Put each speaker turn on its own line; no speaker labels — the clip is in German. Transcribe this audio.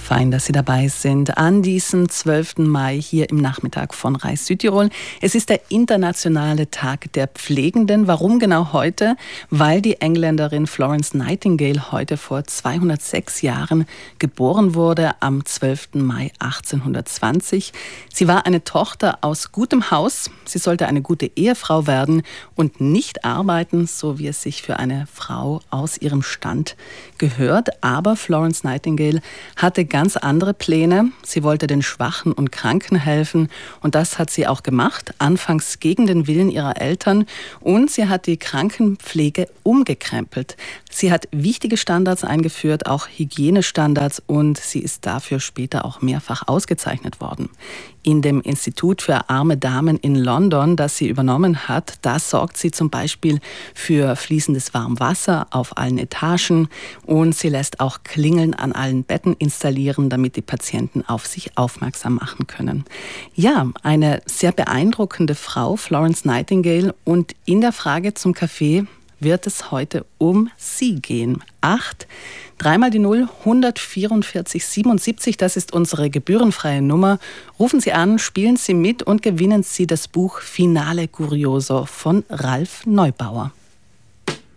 Fein, dass Sie dabei sind an diesem 12. Mai hier im Nachmittag von Reis Südtirol. Es ist der internationale Tag der Pflegenden. Warum genau heute? Weil die Engländerin Florence Nightingale heute vor 206 Jahren geboren wurde, am 12. Mai 1820. Sie war eine Tochter aus gutem Haus. Sie sollte eine gute Ehefrau werden und nicht arbeiten, so wie es sich für eine Frau aus ihrem Stand gehört. Aber Florence Nightingale hatte ganz andere Pläne. Sie wollte den Schwachen und Kranken helfen und das hat sie auch gemacht, anfangs gegen den Willen ihrer Eltern, und sie hat die Krankenpflege umgekrempelt. Sie hat wichtige Standards eingeführt, auch Hygienestandards, und sie ist dafür später auch mehrfach ausgezeichnet worden. In dem Institut für arme Damen in London, das sie übernommen hat, da sorgt sie zum Beispiel für fließendes Warmwasser auf allen Etagen und sie lässt auch Klingeln an allen Betten installieren, damit die Patienten auf sich aufmerksam machen können. Ja, eine sehr beeindruckende Frau, Florence Nightingale, und in der Frage zum Kaffee wird es heute um sie gehen. 3 mal die 0, 144 77, das ist unsere gebührenfreie Nummer. Rufen Sie an, spielen Sie mit und gewinnen Sie das Buch Finale Curioso von Ralf Neubauer.